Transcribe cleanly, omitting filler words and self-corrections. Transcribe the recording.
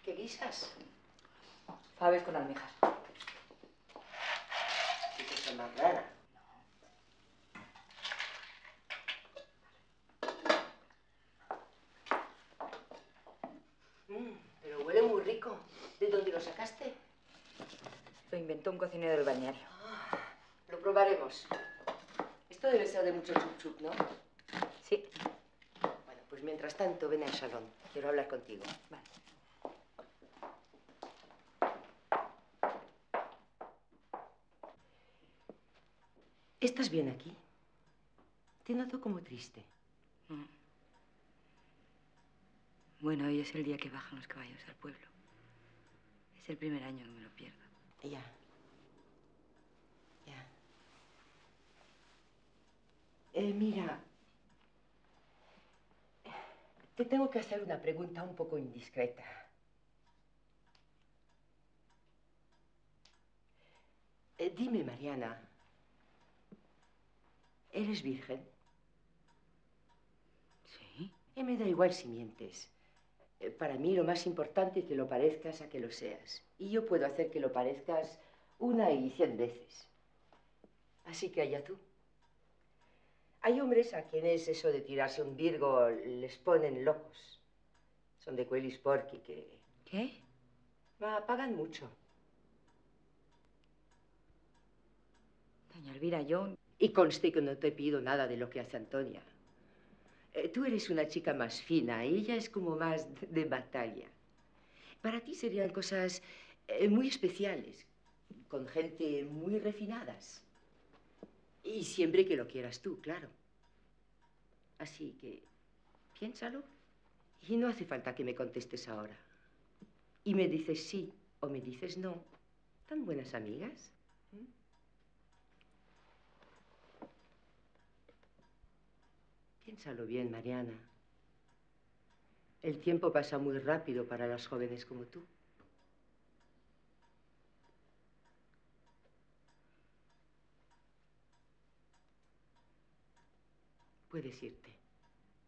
¿Qué guisas? Faves con almejas. ¿Qué cosa más rara? Pero huele muy rico. ¿De dónde lo sacaste? Lo inventó un cocinero del balneario. Lo probaremos. Esto debe ser de mucho chup chup, ¿no? Sí. Bueno, pues mientras tanto, ven al salón. Quiero hablar contigo. Vale. ¿Estás bien aquí? Te noto como triste. Bueno, hoy es el día que bajan los caballos al pueblo. Es el primer año que me lo pierdo. Ya. Ya. Mira, te tengo que hacer una pregunta un poco indiscreta. Dime, Mariana, ¿eres virgen? Sí. Y me da igual si mientes. Para mí lo más importante es que lo parezcas a que lo seas. Y yo puedo hacer que lo parezcas 1 y 100 veces. Así que allá tú. Hay hombres a quienes eso de tirarse un virgo les ponen locos. Son de quellis porqui que... ¿Qué? Pagan mucho. Doña Elvira, yo... Y conste que no te pido nada de lo que hace Antonia. Tú eres una chica más fina y ella es como más de batalla. Para ti serían cosas muy especiales, con gente muy refinadas. Y siempre que lo quieras tú, claro. Así que, piénsalo. Y no hace falta que me contestes ahora. Y me dices sí o me dices no. ¿Tan buenas amigas? Piénsalo bien, Mariana. El tiempo pasa muy rápido para las jóvenes como tú. Puedes irte.